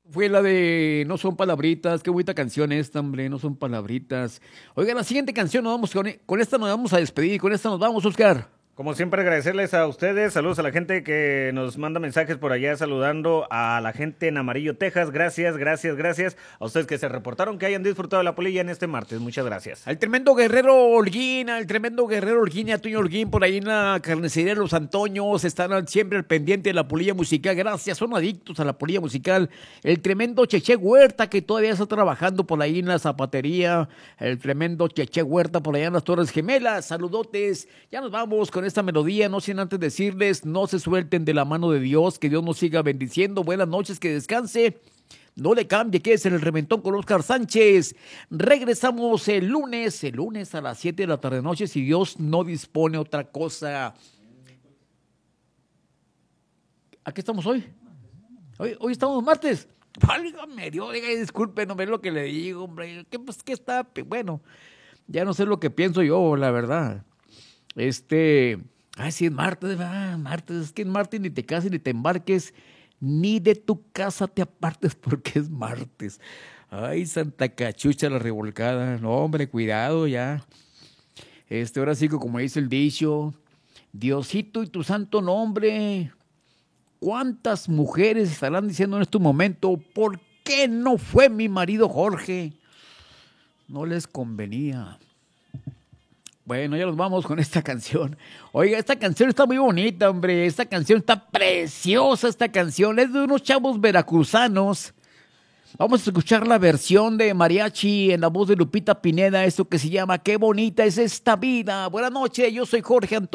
Fue la de No son palabritas, qué bonita canción esta, hombre, no son palabritas. Oiga, la siguiente canción nos vamos con esta nos vamos a despedir, con esta nos vamos, Oscar. Como siempre, agradecerles a ustedes, saludos a la gente que nos manda mensajes por allá, saludando a la gente en Amarillo, Texas, gracias, gracias, gracias a ustedes que se reportaron, que hayan disfrutado de la polilla en este martes, muchas gracias. Al tremendo guerrero Holguín, y a Toño Holguín por ahí en la carnicería de los Antoños, están siempre al pendiente de la polilla musical, gracias, son adictos a la polilla musical. El tremendo Cheche Huerta que todavía está trabajando por ahí en la zapatería, el tremendo Cheche Huerta por allá en las Torres Gemelas, saludotes, ya nos vamos con esta melodía, no sin antes decirles, no se suelten de la mano de Dios, que Dios nos siga bendiciendo, buenas noches, que descanse, no le cambie, que es el Reventón con Oscar Sánchez. Regresamos el lunes a las 7 de la tarde noche, si Dios no dispone otra cosa. ¿A qué estamos hoy? Hoy estamos martes. Válgame Dios, disculpe, no ve lo que le digo, hombre, que está, bueno, ya no sé lo que pienso yo, la verdad. Sí, es martes, martes, es que en martes ni te cases ni te embarques, ni de tu casa te apartes porque es martes. Ay, Santa Cachucha la revolcada, no hombre, cuidado ya. Ahora sí que como dice el dicho, Diosito y tu santo nombre, ¿cuántas mujeres estarán diciendo en este momento, ¿por qué no fue mi marido Jorge? No les convenía. Bueno, ya nos vamos con esta canción. Oiga, esta canción está muy bonita, hombre. Esta canción está preciosa, esta canción. Es de unos chavos veracruzanos. Vamos a escuchar la versión de mariachi en la voz de Lupita Pineda. Esto que se llama Qué bonita es esta vida. Buenas noches, yo soy Jorge Antonio.